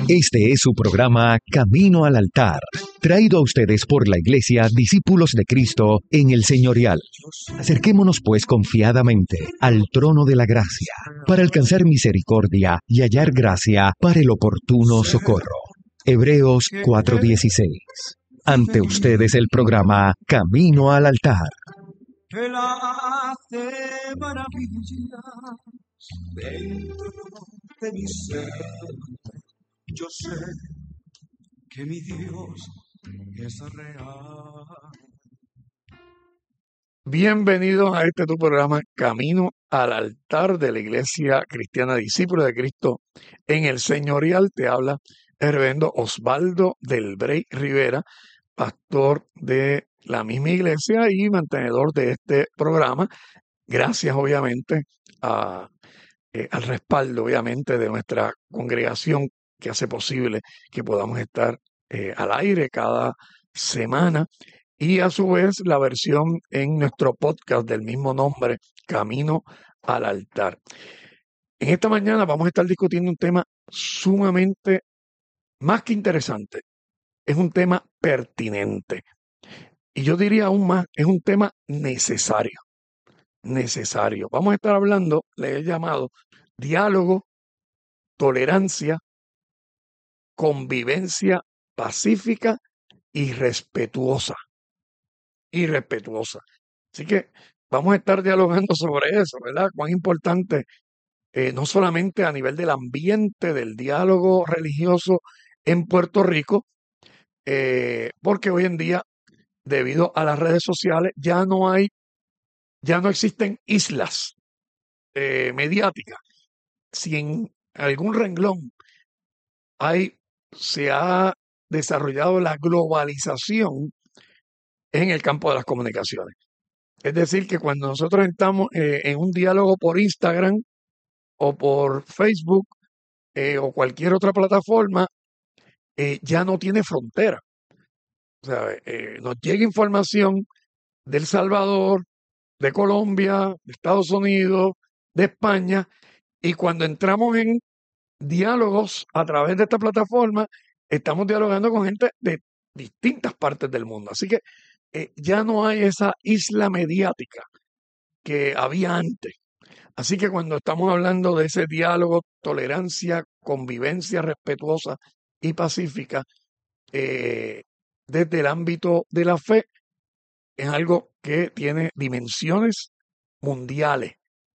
Este es su programa Camino al Altar, traído a ustedes por la Iglesia Discípulos de Cristo en el Señorial. Acerquémonos pues confiadamente al trono de la gracia, para alcanzar misericordia y hallar gracia para el oportuno socorro. Hebreos 4:16. Ante ustedes el programa Camino al Altar. Él hace maravillas dentro de mi ser. Yo sé que mi Dios es real. Bienvenidos a este tu programa Camino al Altar de la Iglesia Cristiana Discípulos de Cristo en el Señorial. Te habla el reverendo Osvaldo del Brey Rivera, pastor de la misma iglesia y mantenedor de este programa. Gracias obviamente al respaldo obviamente de nuestra congregación que hace posible que podamos estar al aire cada semana. Y a su vez la versión en nuestro podcast del mismo nombre, Camino al Altar. En esta mañana vamos a estar discutiendo un tema sumamente más que interesante. Es un tema pertinente. Y yo diría aún más, es un tema necesario. Necesario. Vamos a estar hablando, le he llamado, diálogo, tolerancia, convivencia pacífica y respetuosa. Así que vamos a estar dialogando sobre eso, ¿verdad? Cuán importante, no solamente a nivel del ambiente, del diálogo religioso en Puerto Rico, porque hoy en día, debido a las redes sociales, ya no existen islas mediáticas. Si en algún renglón se ha desarrollado la globalización en el campo de las comunicaciones. Es decir, que cuando nosotros estamos en un diálogo por Instagram o por Facebook o cualquier otra plataforma, ya no tiene frontera. O sea, nos llega información de El Salvador, de Colombia, de Estados Unidos, de España, y cuando entramos en diálogos a través de esta plataforma, estamos dialogando con gente de distintas partes del mundo. Así que ya no hay esa isla mediática que había antes. Así que cuando estamos hablando de ese diálogo, tolerancia, convivencia respetuosa y pacífica, desde el ámbito de la fe, es algo que tiene dimensiones mundiales.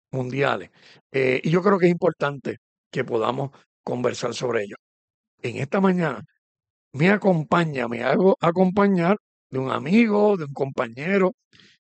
Y yo creo que es importante que podamos conversar sobre ello. En esta mañana me hago acompañar de un amigo, de un compañero,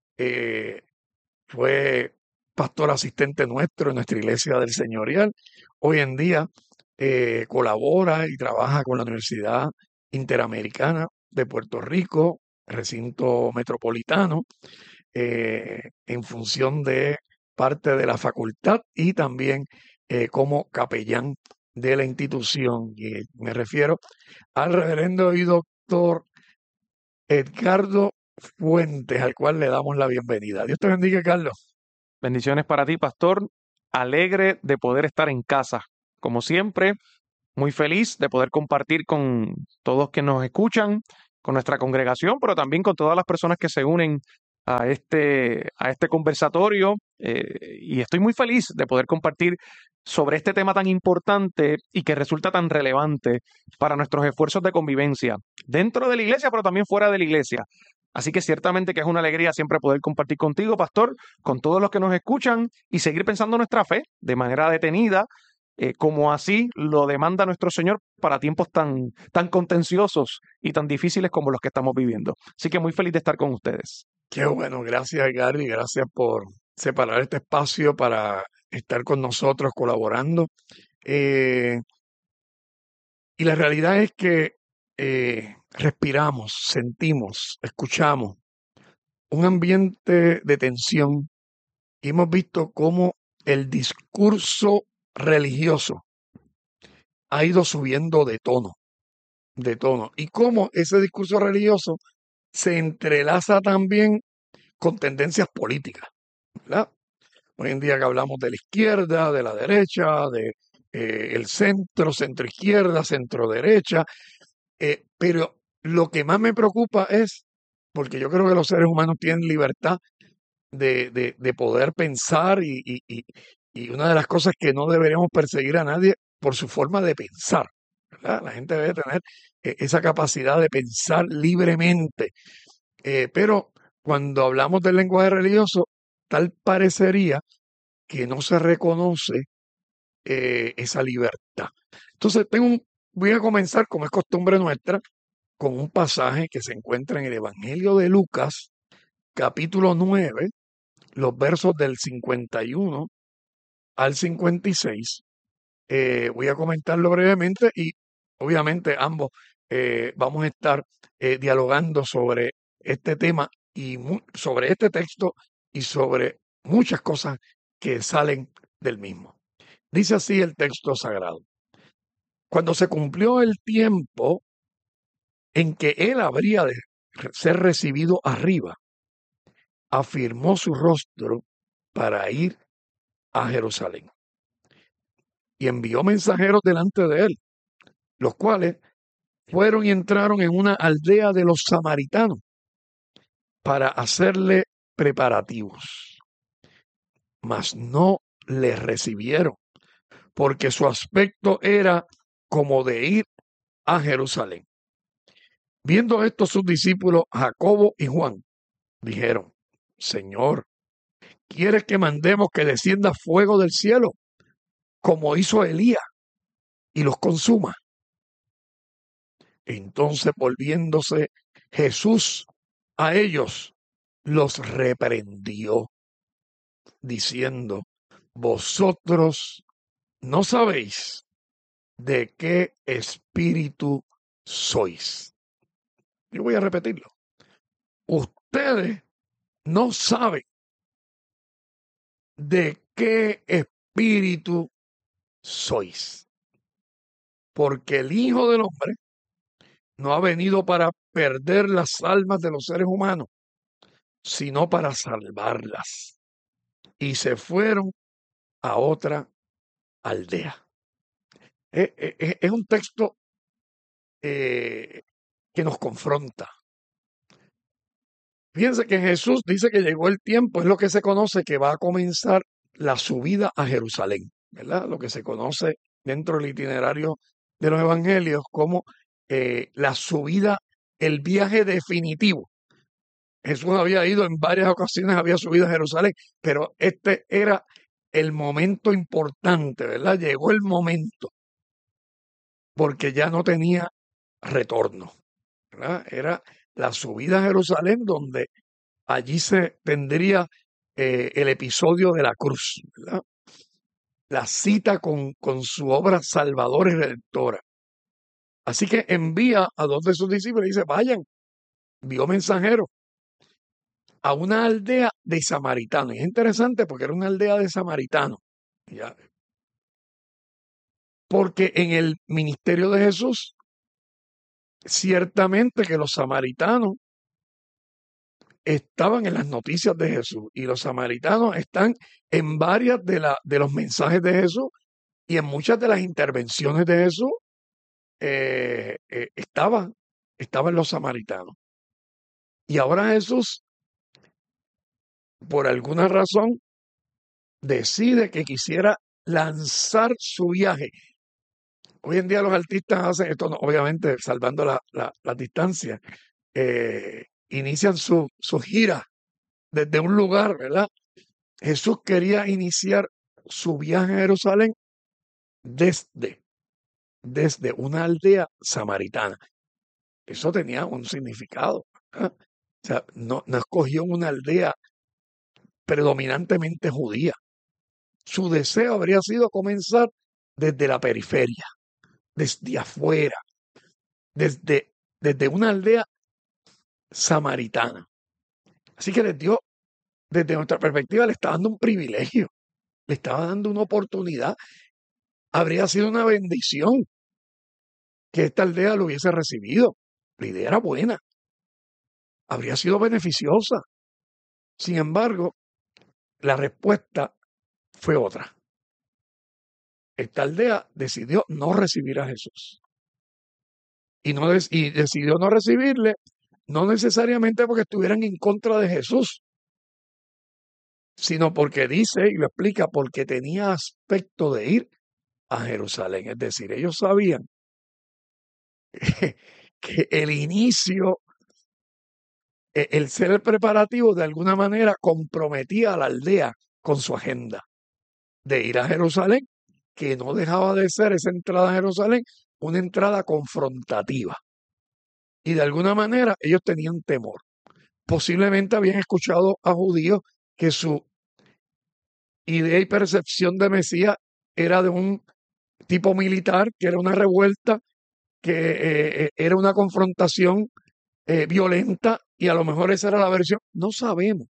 fue pastor asistente nuestro en nuestra iglesia del Señorial. Hoy en día colabora y trabaja con la Universidad Interamericana de Puerto Rico, recinto metropolitano, en función de parte de la facultad y también como capellán de la institución. Y me refiero al reverendo y doctor Edgardo Fuentes, al cual le damos la bienvenida. Dios te bendiga, Carlos. Bendiciones para ti, pastor. Alegre de poder estar en casa. Como siempre, muy feliz de poder compartir con todos que nos escuchan, con nuestra congregación, pero también con todas las personas que se unen a este conversatorio. Y estoy muy feliz de poder compartir sobre este tema tan importante y que resulta tan relevante para nuestros esfuerzos de convivencia dentro de la iglesia, pero también fuera de la iglesia. Así que ciertamente que es una alegría siempre poder compartir contigo, pastor, con todos los que nos escuchan y seguir pensando nuestra fe de manera detenida, como así lo demanda nuestro Señor para tiempos tan, tan contenciosos y tan difíciles como los que estamos viviendo. Así que muy feliz de estar con ustedes. Qué bueno, gracias Gary, gracias por separar este espacio para estar con nosotros colaborando. Y la realidad es que respiramos, sentimos, escuchamos un ambiente de tensión y hemos visto cómo el discurso religioso ha ido subiendo de tono, y cómo ese discurso religioso se entrelaza también con tendencias políticas, ¿verdad? Hoy en día que hablamos de la izquierda, de la derecha, de el centro, centro izquierda, centro derecha, pero lo que más me preocupa es, porque yo creo que los seres humanos tienen libertad de poder pensar y una de las cosas que no deberíamos perseguir a nadie por su forma de pensar, ¿verdad? La gente debe tener esa capacidad de pensar libremente, pero cuando hablamos del lenguaje religioso, tal parecería que no se reconoce esa libertad. Entonces, voy a comenzar, como es costumbre nuestra, con un pasaje que se encuentra en el Evangelio de Lucas, capítulo 9, los versos del 51 al 56. Voy a comentarlo brevemente y obviamente ambos vamos a estar dialogando sobre este tema y sobre este texto y sobre muchas cosas que salen del mismo. Dice así el texto sagrado. Cuando se cumplió el tiempo en que él habría de ser recibido arriba, afirmó su rostro para ir a Jerusalén y envió mensajeros delante de él, los cuales fueron y entraron en una aldea de los samaritanos para hacerle preparativos, mas no le recibieron, porque su aspecto era como de ir a Jerusalén. Viendo esto sus discípulos Jacobo y Juan, dijeron, Señor, ¿quieres que mandemos que descienda fuego del cielo, como hizo Elías, y los consuma? Entonces, volviéndose Jesús a ellos, los reprendió, diciendo, vosotros no sabéis de qué espíritu sois. Yo voy a repetirlo. Ustedes no saben de qué espíritu sois, porque el Hijo del Hombre no ha venido para perder las almas de los seres humanos, sino para salvarlas. Y se fueron a otra aldea. Es un texto que nos confronta. Fíjense que Jesús dice que llegó el tiempo, es lo que se conoce que va a comenzar la subida a Jerusalén, ¿verdad? Lo que se conoce dentro del itinerario de los evangelios como la subida, el viaje definitivo. Jesús había ido en varias ocasiones, había subido a Jerusalén, pero este era el momento importante, ¿verdad? Llegó el momento, porque ya no tenía retorno, ¿verdad? Era la subida a Jerusalén donde allí se tendría el episodio de la cruz, ¿verdad? La cita con su obra salvadora y redentora. Así que envía a dos de sus discípulos y dice, vayan, envió mensajeros a una aldea de samaritanos. Y es interesante porque era una aldea de samaritanos. ¿Ya? Porque en el ministerio de Jesús, ciertamente que los samaritanos estaban en las noticias de Jesús y los samaritanos están en varias de los mensajes de Jesús y en muchas de las intervenciones de Jesús estaban los samaritanos. Y ahora Jesús, por alguna razón, decide que quisiera lanzar su viaje. Hoy en día los artistas hacen esto, obviamente salvando la distancia, inician su gira desde un lugar, ¿verdad? Jesús quería iniciar su viaje a Jerusalén desde una aldea samaritana. Eso tenía un significado, ¿verdad? O sea, no escogió una aldea predominantemente judía. Su deseo habría sido comenzar desde la periferia, desde afuera, desde una aldea samaritana. Así que les dio, desde nuestra perspectiva, le estaba dando un privilegio, le estaba dando una oportunidad. Habría sido una bendición que esta aldea lo hubiese recibido. La idea era buena, habría sido beneficiosa. Sin embargo, la respuesta fue otra. esta aldea decidió no recibir a Jesús. Y decidió no recibirle, no necesariamente porque estuvieran en contra de Jesús, sino porque dice, y lo explica, porque tenía aspecto de ir a Jerusalén. Es decir, ellos sabían que el inicio, el ser el preparativo, de alguna manera comprometía a la aldea con su agenda de ir a Jerusalén, que no dejaba de ser esa entrada a Jerusalén una entrada confrontativa. Y de alguna manera ellos tenían temor. Posiblemente habían escuchado a judíos que su idea y percepción de Mesías era de un tipo militar, que era una revuelta, que era una confrontación violenta, y a lo mejor esa era la versión. No sabemos.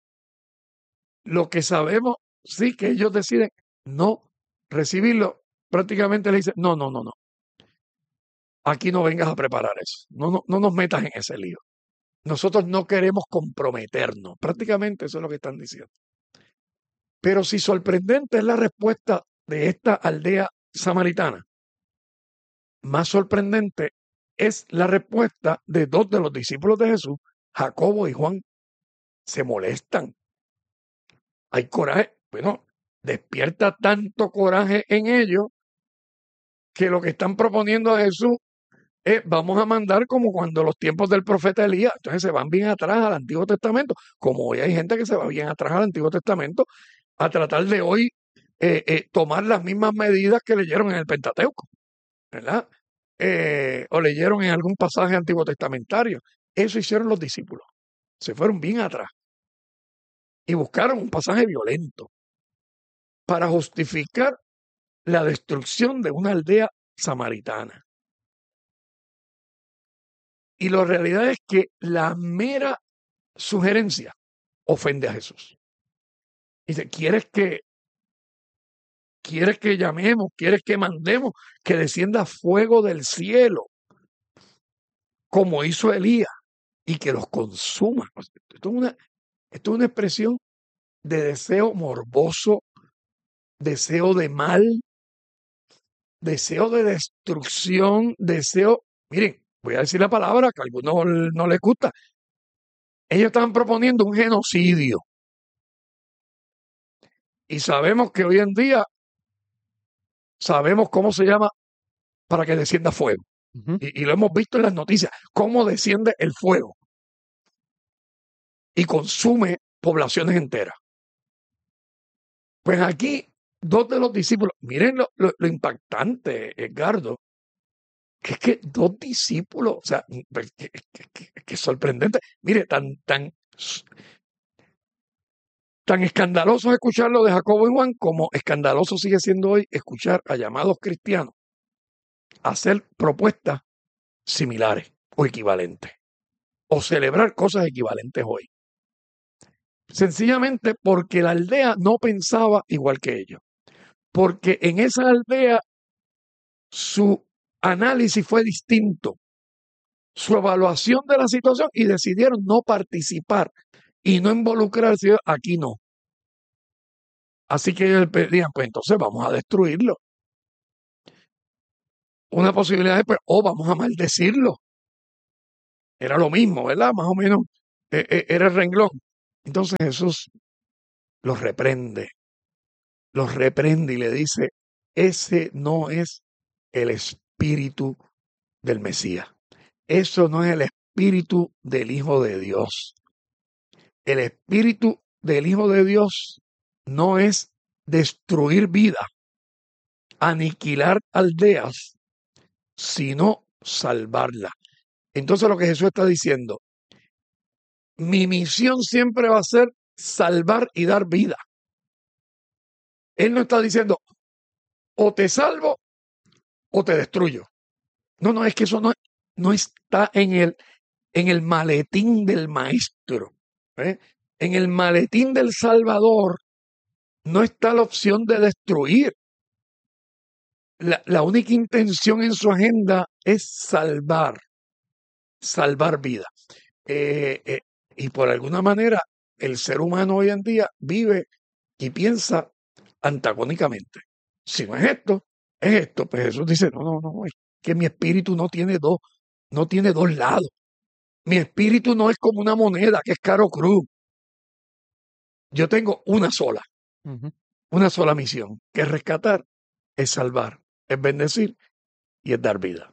Lo que sabemos, sí, que ellos deciden no recibirlo. Prácticamente le dicen, no, no, no, no. Aquí no vengas a preparar eso. No, no, no nos metas en ese lío. Nosotros no queremos comprometernos. Prácticamente eso es lo que están diciendo. Pero si sorprendente es la respuesta de esta aldea samaritana, más sorprendente es la respuesta de dos de los discípulos de Jesús, Jacobo y Juan. Se molestan. Hay coraje. Bueno, despierta tanto coraje en ellos que lo que están proponiendo a Jesús es: vamos a mandar como cuando los tiempos del profeta Elías. Entonces se van bien atrás al Antiguo Testamento, como hoy hay gente que se va bien atrás al Antiguo Testamento a tratar de hoy tomar las mismas medidas que leyeron en el Pentateuco, ¿verdad? O leyeron en algún pasaje antiguo testamentario. Eso hicieron los discípulos. Se fueron bien atrás y buscaron un pasaje violento para justificar la destrucción de una aldea samaritana. Y la realidad es que la mera sugerencia ofende a Jesús. Dice, ¿quieres que llamemos, quieres que mandemos que descienda fuego del cielo, como hizo Elías, y que los consuma? Esto es una expresión de deseo morboso, deseo de mal, deseo de destrucción, deseo. Miren, voy a decir la palabra que a algunos no les gusta. Ellos están proponiendo un genocidio. Y sabemos que hoy en día sabemos cómo se llama para que descienda fuego. Y lo hemos visto en las noticias, cómo desciende el fuego y consume poblaciones enteras. Pues aquí, dos de los discípulos, miren lo impactante, Edgardo, que es que dos discípulos, o sea, que sorprendente. Mire, tan escandaloso es escucharlo de Jacobo y Juan, como escandaloso sigue siendo hoy escuchar a llamados cristianos hacer propuestas similares o equivalentes, o celebrar cosas equivalentes hoy. Sencillamente porque la aldea no pensaba igual que ellos. Porque en esa aldea su análisis fue distinto, su evaluación de la situación, y decidieron no participar y no involucrarse. Aquí no. Así que ellos pedían, pues entonces vamos a destruirlo. Una posibilidad es, pues, vamos a maldecirlo. Era lo mismo, ¿verdad? Más o menos era el renglón. Entonces Jesús los reprende y le dice, ese no es el espíritu del Mesías. Eso no es el espíritu del Hijo de Dios. El espíritu del Hijo de Dios no es destruir vida, aniquilar aldeas, sino salvarla. Entonces lo que Jesús está diciendo, mi misión siempre va a ser salvar y dar vida. Él no está diciendo, o te salvo o te destruyo. No, es que eso no está en el maletín del maestro. En el maletín del Salvador no está la opción de destruir. La única intención en su agenda es salvar vida. Y por alguna manera el ser humano hoy en día vive y piensa antagónicamente. Si no es esto, es esto. Pues Jesús dice, no, es que mi espíritu no tiene dos lados. Mi espíritu no es como una moneda que es caro cruz. Yo tengo una sola misión, que es rescatar, es salvar, es bendecir y es dar vida.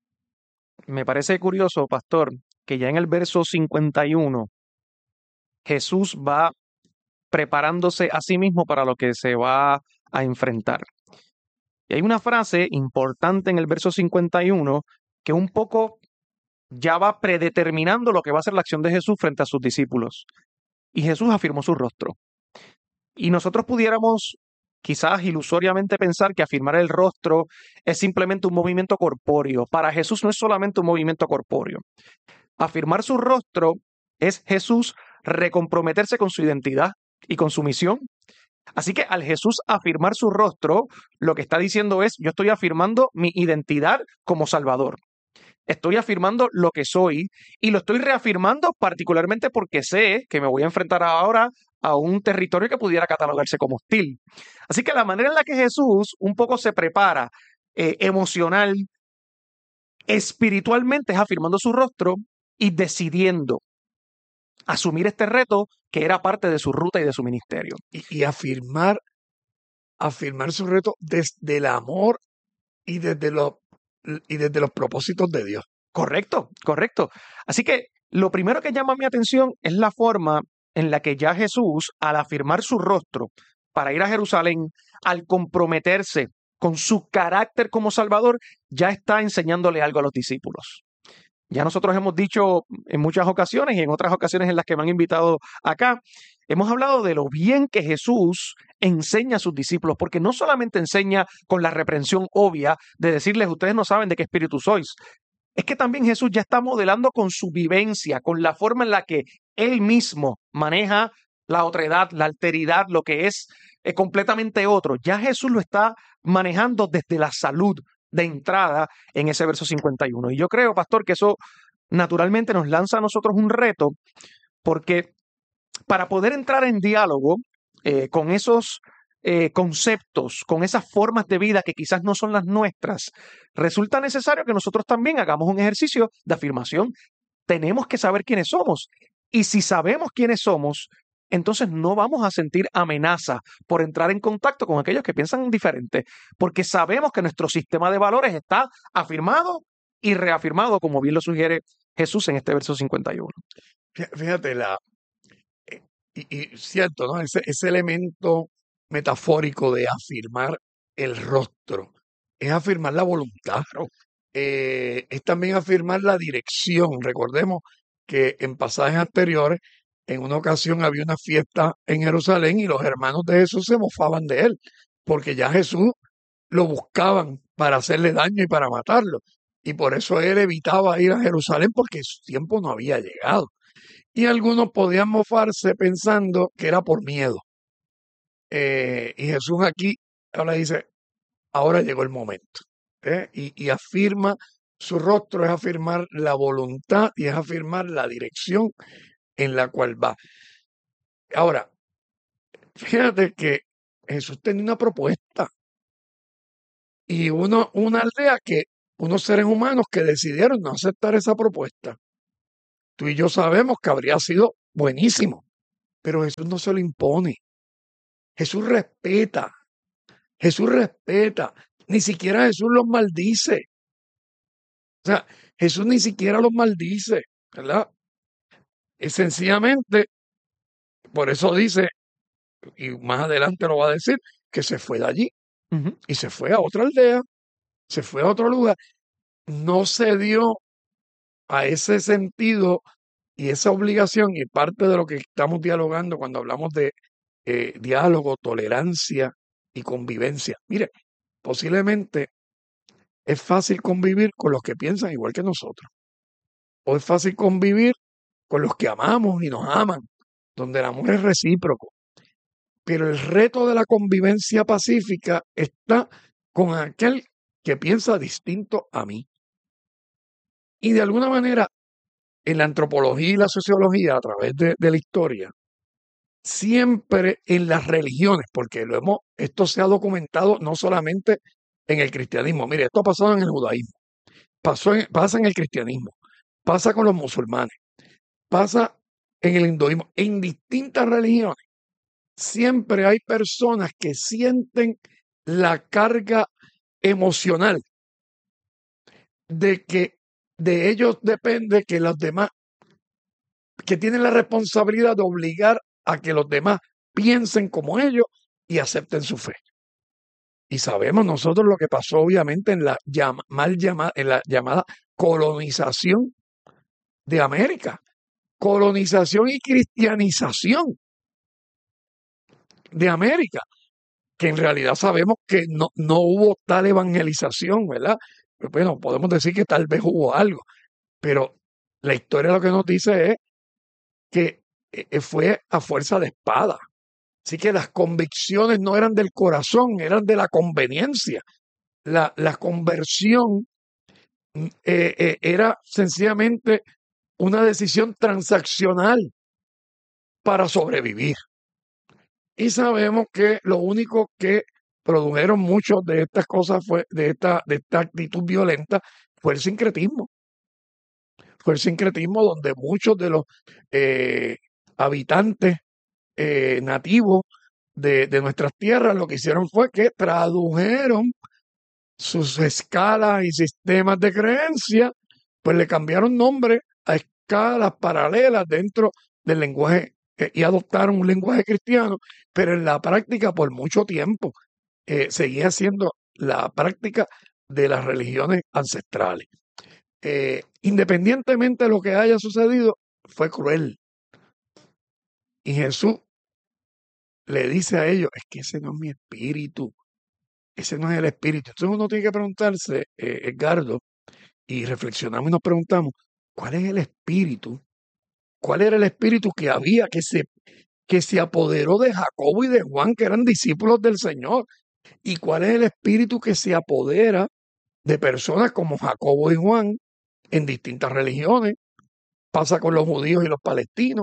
Me parece curioso, pastor, que ya en el verso 51 Jesús va preparándose a sí mismo para lo que se va a enfrentar. Y hay una frase importante en el verso 51 que un poco ya va predeterminando lo que va a ser la acción de Jesús frente a sus discípulos. Y Jesús afirmó su rostro. Y nosotros pudiéramos quizás ilusoriamente pensar que afirmar el rostro es simplemente un movimiento corpóreo. Para Jesús no es solamente un movimiento corpóreo. Afirmar su rostro es Jesús recomprometerse con su identidad y con su misión. Así que al Jesús afirmar su rostro, lo que está diciendo es, yo estoy afirmando mi identidad como Salvador. Estoy afirmando lo que soy y lo estoy reafirmando particularmente porque sé que me voy a enfrentar ahora a un territorio que pudiera catalogarse como hostil. Así que la manera en la que Jesús un poco se prepara emocional, espiritualmente, es afirmando su rostro y decidiendo asumir este reto que era parte de su ruta y de su ministerio. Y afirmar su reto desde el amor y desde los propósitos de Dios. Correcto, correcto. Así que lo primero que llama mi atención es la forma en la que ya Jesús, al afirmar su rostro para ir a Jerusalén, al comprometerse con su carácter como Salvador, ya está enseñándole algo a los discípulos. Ya nosotros hemos dicho en muchas ocasiones y en otras ocasiones en las que me han invitado acá, hemos hablado de lo bien que Jesús enseña a sus discípulos, porque no solamente enseña con la reprensión obvia de decirles, ustedes no saben de qué espíritu sois, es que también Jesús ya está modelando con su vivencia, con la forma en la que él mismo maneja la otredad, la alteridad, lo que es completamente otro. Ya Jesús lo está manejando desde la salud de entrada en ese verso 51. Y yo creo, pastor, que eso naturalmente nos lanza a nosotros un reto, porque para poder entrar en diálogo con esos conceptos, con esas formas de vida que quizás no son las nuestras, resulta necesario que nosotros también hagamos un ejercicio de afirmación. Tenemos que saber quiénes somos. Y si sabemos quiénes somos, entonces no vamos a sentir amenaza por entrar en contacto con aquellos que piensan diferente, porque sabemos que nuestro sistema de valores está afirmado y reafirmado, como bien lo sugiere Jesús en este verso 51. Fíjate, y cierto, ¿no? Ese elemento metafórico de afirmar el rostro es afirmar la voluntad. Es también afirmar la dirección. Recordemos que en pasajes anteriores, en una ocasión había una fiesta en Jerusalén y los hermanos de Jesús se mofaban de él, porque ya Jesús lo buscaban para hacerle daño y para matarlo. Y por eso él evitaba ir a Jerusalén porque su tiempo no había llegado. Y algunos podían mofarse pensando que era por miedo. Y Jesús aquí ahora dice, ahora llegó el momento. Y afirma su rostro, es afirmar la voluntad y es afirmar la dirección en la cual va. Ahora, fíjate que Jesús tenía una propuesta y una aldea que unos seres humanos que decidieron no aceptar esa propuesta. Tú y yo sabemos que habría sido buenísimo, pero Jesús no se lo impone. Jesús respeta. Ni siquiera Jesús los maldice. O sea, Jesús ni siquiera los maldice, ¿verdad? Es sencillamente, por eso dice, y más adelante lo va a decir, que se fue de allí y se fue a otra aldea, se fue a otro lugar. No se dio a ese sentido y esa obligación, y parte de lo que estamos dialogando cuando hablamos de diálogo, tolerancia y convivencia. Mire, posiblemente es fácil convivir con los que piensan igual que nosotros. O es fácil convivir con los que amamos y nos aman, donde el amor es recíproco. Pero el reto de la convivencia pacífica está con aquel que piensa distinto a mí. Y de alguna manera, en la antropología y la sociología, a través de la historia, siempre en las religiones, porque esto se ha documentado no solamente en el cristianismo. Mire, esto ha pasado en el judaísmo, pasa en el cristianismo, pasa con los musulmanes, pasa en el hinduismo, en distintas religiones. Siempre hay personas que sienten la carga emocional de que de ellos depende que los demás, que tienen la responsabilidad de obligar a que los demás piensen como ellos y acepten su fe. Y sabemos nosotros lo que pasó obviamente en la llamada colonización de América, colonización y cristianización de América, que en realidad sabemos que no hubo tal evangelización, ¿verdad? Pues bueno, podemos decir que tal vez hubo algo, pero la historia lo que nos dice es que fue a fuerza de espada. Así que las convicciones no eran del corazón, eran de la conveniencia. La conversión era sencillamente una decisión transaccional para sobrevivir. Y sabemos que lo único que produjeron muchos de estas cosas, de esta actitud violenta, fue el sincretismo. Fue el sincretismo donde muchos de los habitantes nativos de nuestras tierras lo que hicieron fue que tradujeron sus escalas y sistemas de creencia, pues le cambiaron nombre a escalas paralelas dentro del lenguaje y adoptaron un lenguaje cristiano, pero en la práctica por mucho tiempo seguía siendo la práctica de las religiones ancestrales. Independientemente de lo que haya sucedido, fue cruel. Y Jesús le dice a ellos, es que ese no es mi espíritu, ese no es el espíritu. Entonces uno tiene que preguntarse, Edgardo, y reflexionamos y nos preguntamos, ¿cuál es el espíritu? ¿Cuál era el espíritu que había, que se apoderó de Jacobo y de Juan, que eran discípulos del Señor? ¿Y cuál es el espíritu que se apodera de personas como Jacobo y Juan en distintas religiones? Pasa con los judíos y los palestinos,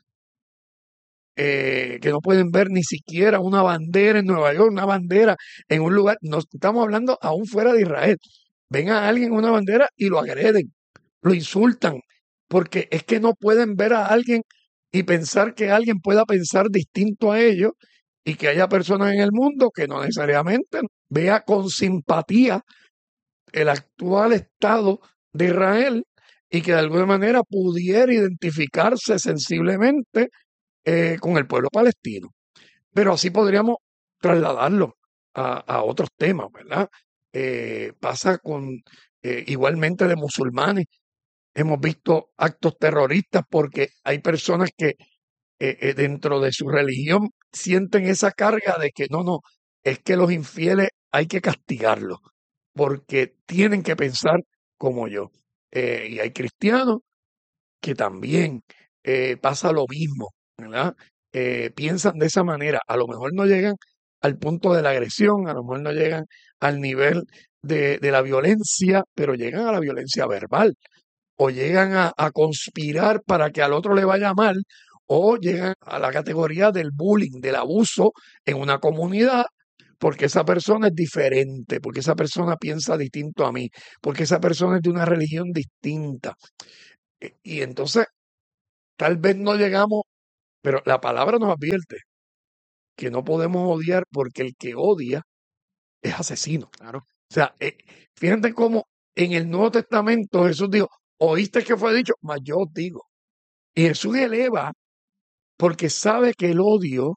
que no pueden ver ni siquiera una bandera en Nueva York, una bandera en un lugar. No estamos hablando aún fuera de Israel. Ven a alguien en una bandera y lo agreden, lo insultan, porque es que no pueden ver a alguien y pensar que alguien pueda pensar distinto a ellos y que haya personas en el mundo que no necesariamente vea con simpatía el actual estado de Israel y que de alguna manera pudiera identificarse sensiblemente con el pueblo palestino. Pero así podríamos trasladarlo a otros temas, ¿verdad? Pasa con igualmente de musulmanes. Hemos visto actos terroristas porque hay personas que dentro de su religión sienten esa carga de que no, es que los infieles hay que castigarlos porque tienen que pensar como yo. Y hay cristianos que también pasa lo mismo, ¿verdad? Piensan de esa manera. A lo mejor no llegan al punto de la agresión, a lo mejor no llegan al nivel de la violencia, pero llegan a la violencia verbal, o llegan a conspirar para que al otro le vaya mal, o llegan a la categoría del bullying, del abuso en una comunidad, porque esa persona es diferente, porque esa persona piensa distinto a mí, porque esa persona es de una religión distinta. Y entonces, tal vez no llegamos, pero la palabra nos advierte que no podemos odiar porque el que odia es asesino. Claro. O sea, fíjate cómo en el Nuevo Testamento Jesús dijo, oíste que fue dicho, mas yo os digo. Y Jesús eleva porque sabe que el odio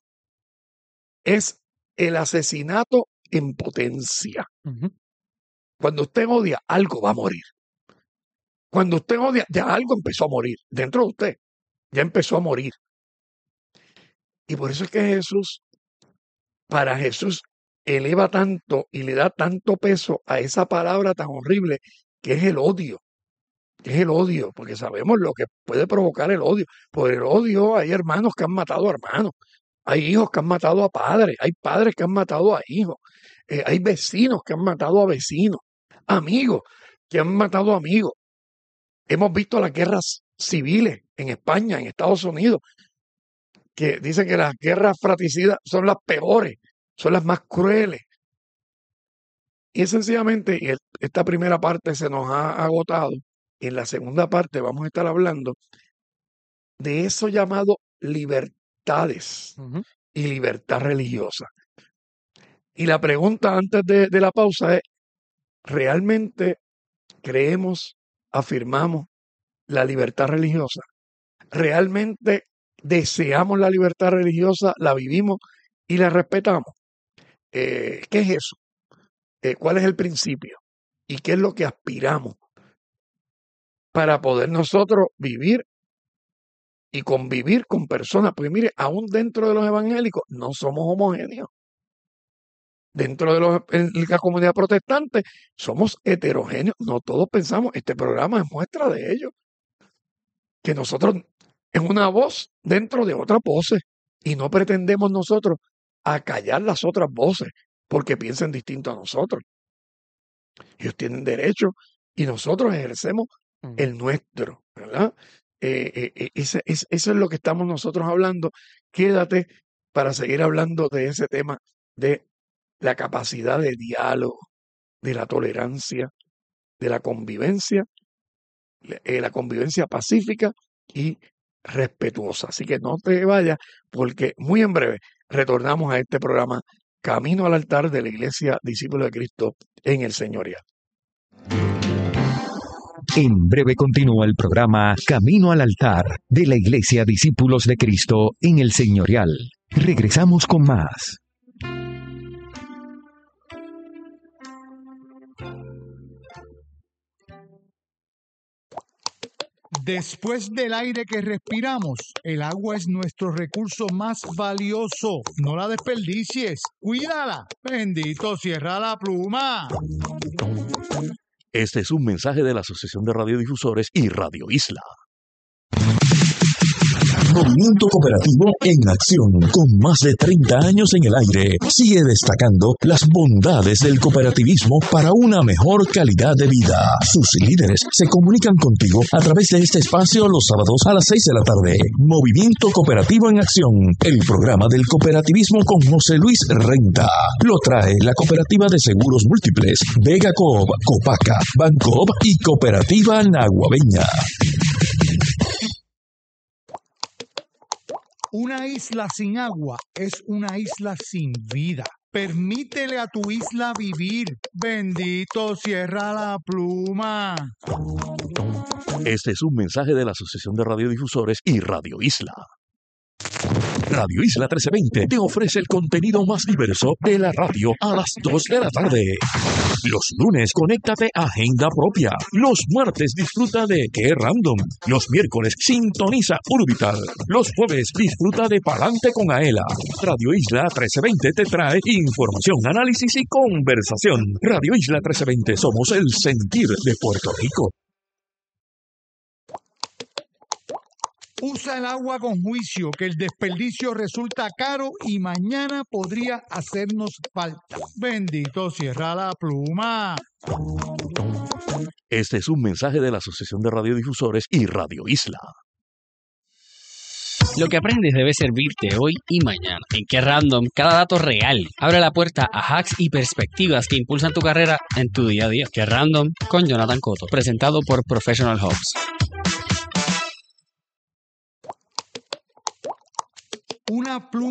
es el asesinato en potencia. Ujú. Cuando usted odia, algo va a morir. Cuando usted odia, ya algo empezó a morir. Dentro de usted, ya empezó a morir. Y por eso es que para Jesús, eleva tanto y le da tanto peso a esa palabra tan horrible que es el odio. Que es el odio, porque sabemos lo que puede provocar el odio. Por el odio hay hermanos que han matado a hermanos. Hay hijos que han matado a padres. Hay padres que han matado a hijos. Hay vecinos que han matado a vecinos. Amigos que han matado a amigos. Hemos visto las guerras civiles en España, en Estados Unidos. que dicen que las guerras fratricidas son las peores, son las más crueles. Y sencillamente, esta primera parte se nos ha agotado. En la segunda parte vamos a estar hablando de eso llamado libertades y libertad religiosa. Y la pregunta antes de la pausa es, ¿realmente creemos, afirmamos la libertad religiosa? ¿Realmente deseamos la libertad religiosa, la vivimos y la respetamos? ¿Qué es eso? ¿Cuál es el principio? ¿Y qué es lo que aspiramos para poder nosotros vivir y convivir con personas? Porque mire, aún dentro de los evangélicos no somos homogéneos. Dentro de la comunidad protestante somos heterogéneos. No todos pensamos, este programa es muestra de ello. Que nosotros es una voz dentro de otras voces y no pretendemos nosotros acallar las otras voces porque piensen distinto a nosotros. Ellos tienen derecho y nosotros ejercemos el nuestro, ¿verdad? Eso es lo que estamos nosotros hablando. Quédate para seguir hablando de ese tema de la capacidad de diálogo, de la tolerancia, de la convivencia pacífica y respetuosa. Así que no te vayas, porque muy en breve retornamos a este programa Camino al Altar de la Iglesia Discípulos de Cristo en el Señorial. En breve continúa el programa Camino al Altar de la Iglesia Discípulos de Cristo en el Señorial. Regresamos con más. Después del aire que respiramos, el agua es nuestro recurso más valioso. No la desperdicies, cuídala. Bendito, cierra la pluma. Este es un mensaje de la Asociación de Radiodifusores y Radio Isla. Movimiento Cooperativo en acción, con más de 30 años en el aire, sigue destacando las bondades del cooperativismo para una mejor calidad de vida. Sus líderes se comunican contigo a través de este espacio los sábados a las 6 de la tarde. Movimiento Cooperativo en acción, el programa del cooperativismo con José Luis Renta. Lo trae la Cooperativa de Seguros Múltiples, Vega Coop, Copaca, Bancoop y Cooperativa Naguabeña. Una isla sin agua es una isla sin vida. Permítele a tu isla vivir. Bendito, cierra la pluma. Este es un mensaje de la Asociación de Radiodifusores y Radio Isla. Radio Isla 1320 te ofrece el contenido más diverso de la radio a las 2 de la tarde. Los lunes, conéctate a Agenda Propia. Los martes, disfruta de Qué Random. Los miércoles, sintoniza Urbital. Los jueves, disfruta de Palante con Aela. Radio Isla 1320 te trae información, análisis y conversación. Radio Isla 1320, somos el sentir de Puerto Rico. Usa el agua con juicio, que el desperdicio resulta caro y mañana podría hacernos falta. Bendito, cierra la pluma. Este es un mensaje de la Asociación de Radiodifusores y Radio Isla. Lo que aprendes debe servirte hoy y mañana. En Qué Random, cada dato real abre la puerta a hacks y perspectivas que impulsan tu carrera en tu día a día. Qué Random con Jonathan Cotto, presentado por Professional Hubs. Una pluma.